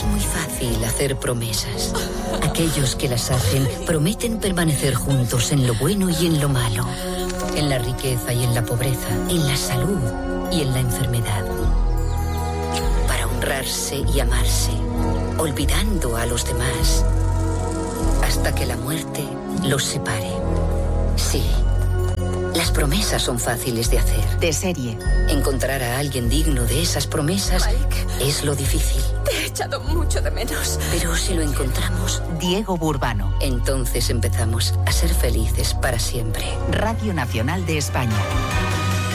Es muy fácil hacer promesas. Aquellos que las hacen prometen permanecer juntos en lo bueno y en lo malo, en la riqueza y en la pobreza, en la salud y en la enfermedad, para honrarse y amarse, olvidando a los demás, hasta que la muerte los separe. Sí, las promesas son fáciles de hacer. De serie. Encontrar a alguien digno de esas promesas, Mike, es lo difícil. te he echado mucho de menos. Pero si lo encontramos, Diego Burbano. entonces empezamos a ser felices para siempre. Radio Nacional de España.